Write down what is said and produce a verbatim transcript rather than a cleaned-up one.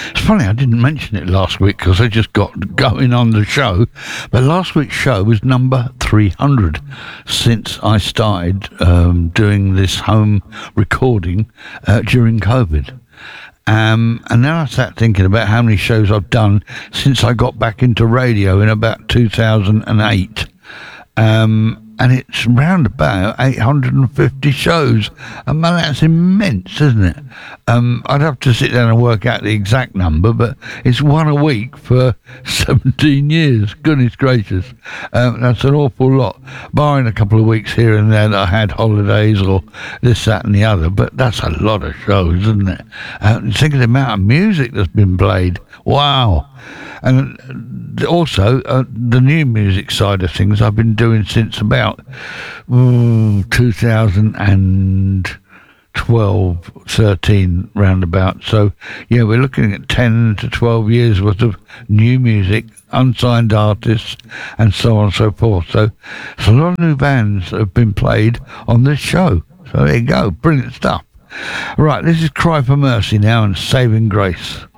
It's funny, I didn't mention it last week because I just got going on the show. But last week's show was number three hundred since I started um, doing this home recording uh, during COVID. Um, and then I sat thinking about how many shows I've done since I got back into radio in about two thousand eight. Um, and it's round about eight hundred fifty shows. And man, that's immense, isn't it? Um, I'd have to sit down and work out the exact number, but it's one a week for seventeen years. Goodness gracious. Um, that's an awful lot, barring a couple of weeks here and there that I had holidays or this, that and the other. But that's a lot of shows, isn't it? Uh, think of the amount of music that's been played. Wow. And also, uh, the new music side of things I've been doing since about ooh, two thousand twelve, thirteen roundabout. So, yeah, we're looking at ten to twelve years worth of new music, unsigned artists, and so on and so forth. So, it's a lot of new bands that have been played on this show. So, there you go. Brilliant stuff. Right, this is Cry for Mercy now and Saving Grace.